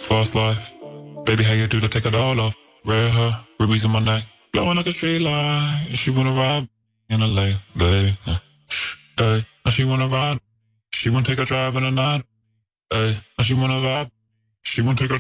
fast life. Baby, how you do to take it all off? Red hair, rubies in my neck, blowing like a street light. She wanna ride in a late, hey. Now she wanna ride. She wanna take a drive in the night, hey. Now she wanna vibe. She wanna take a